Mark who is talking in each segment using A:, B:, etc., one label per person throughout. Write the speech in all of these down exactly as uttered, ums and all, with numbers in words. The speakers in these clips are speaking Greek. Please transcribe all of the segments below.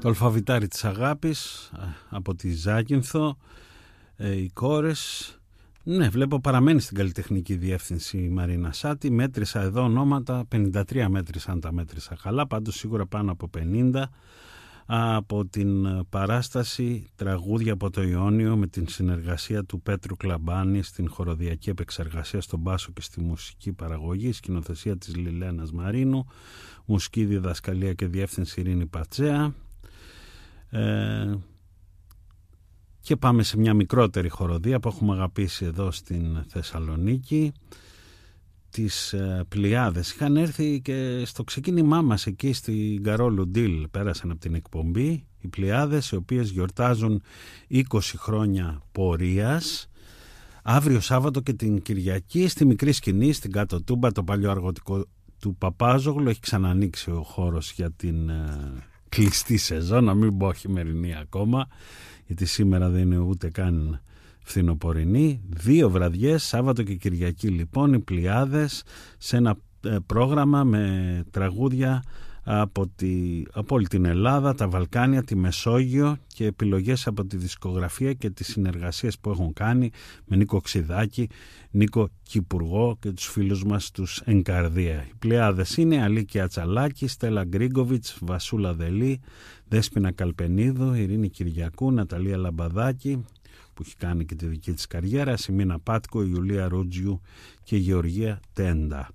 A: Το αλφαβητάρι της αγάπης από τη Ζάκυνθο, ε, οι κόρες. Ναι, βλέπω παραμένει στην καλλιτεχνική διεύθυνση η Μαρίνα Σάτη. Μέτρησα εδώ ονόματα, πενήντα τρία μέτρησαν, τα μέτρησα καλά, πάντως σίγουρα πάνω από πενήντα. Από την παράσταση τραγούδια από το Ιόνιο με την συνεργασία του Πέτρου Κλαμπάνη στην χοροδιακή επεξεργασία στον μπάσο και στη μουσική παραγωγή, σκηνοθεσία της Λιλένας Μαρίνου, μουσική διδασκαλία και διεύθυνση Ειρήνη Πατσέα. Ε, και πάμε σε μια μικρότερη χοροδία που έχουμε αγαπήσει εδώ στην Θεσσαλονίκη, τις ε, Πλειάδες. Είχαν έρθει και στο ξεκίνημά μας εκεί στην Καρόλου Ντίλ, πέρασαν από την εκπομπή οι Πλειάδες, οι οποίες γιορτάζουν είκοσι χρόνια πορείας. Αύριο Σάββατο και την Κυριακή στη μικρή σκηνή, στην Κάτω Τούμπα, το παλιό αργοτικό του Παπάζογλου. Έχει ξανανοίξει ο χώρος για την ε, κλειστή σεζόν, να μην πω χειμερινή ακόμα, γιατί σήμερα δεν είναι ούτε καν φθινοπορεινή. Δύο βραδιές, Σάββατο και Κυριακή λοιπόν, οι Πλειάδες, σε ένα ε, πρόγραμμα με τραγούδια από, τη, από όλη την Ελλάδα, τα Βαλκάνια, τη Μεσόγειο και επιλογές από τη δισκογραφία και τις συνεργασίες που έχουν κάνει με Νίκο Ξιδάκη, Νίκο Κυπουργό και τους φίλους μας τους Ενκαρδία. Οι Πλειάδες είναι Αλίκη Ατσαλάκη, Στέλλα Γκρίγκοβιτς, Βασούλα Δελή, Δέσποινα Καλπενίδου, Ειρήνη Κυριακού, Ναταλία Λαμπαδάκη, που έχει κάνει και τη δική της καριέρα, Σιμίνα Πάτκο, Ιουλία Ρούτζιου και Γεωργία Τέντα.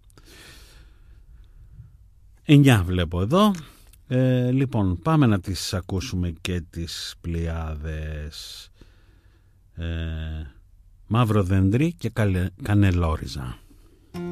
A: Εννιά βλέπω εδώ. Ε, λοιπόν, πάμε να τις ακούσουμε και τις Πλειάδες. Ε, Μαύρο Δέντρι και καλε, Κανελόριζα.